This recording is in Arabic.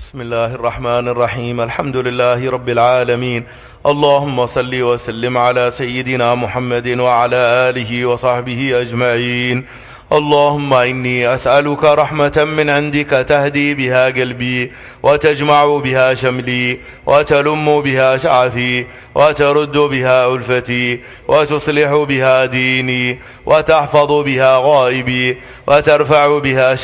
بسم الله الرحمن الرحيم. الحمد لله رب العالمين. اللهم صل وسلم على سيدنا محمد وعلى آله وصحبه أجمعين. اللهم إني أسألك رحمة من عندك تهدي بها قلبي، وتجمع بها شملي، وتلم بها شعثي، وترد بها ألفتي، وتصلح بها ديني، وتحفظ بها غائبي، وترفع بها